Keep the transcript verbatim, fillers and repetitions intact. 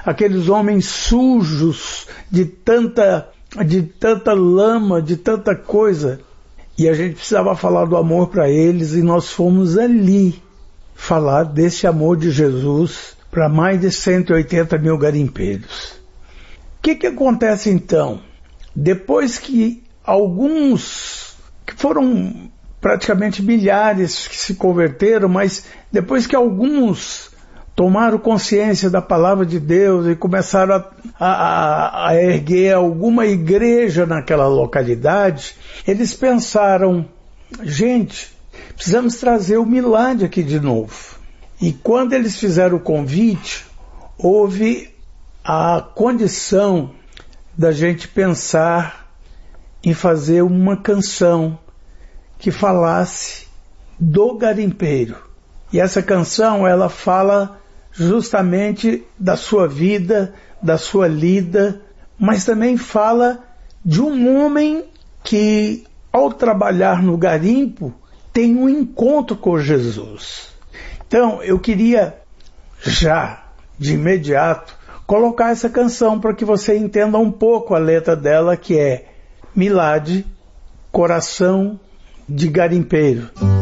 aqueles homens sujos de tanta, de tanta lama, de tanta coisa. E a gente precisava falar do amor para eles, e nós fomos ali falar desse amor de Jesus para mais de cento e oitenta mil garimpeiros. O que que acontece então? Depois que alguns, que foram praticamente milhares que se converteram, mas depois que alguns tomaram consciência da palavra de Deus e começaram a, a, a erguer alguma igreja naquela localidade, eles pensaram, gente, precisamos trazer o Milad aqui de novo. E quando eles fizeram o convite, houve a condição da gente pensar em fazer uma canção que falasse do garimpeiro. E essa canção, ela fala justamente da sua vida, da sua lida, mas também fala de um homem que, ao trabalhar no garimpo, tem um encontro com Jesus. Então, eu queria já, de imediato, colocar essa canção para que você entenda um pouco a letra dela, que é Milad, coração de garimpeiro.